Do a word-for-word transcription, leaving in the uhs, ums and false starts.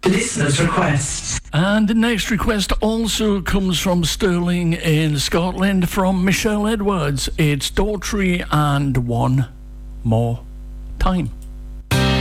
Listener's request. And the next request also comes from Stirling in Scotland from Michelle Edwards. It's Daughtry and One More Time.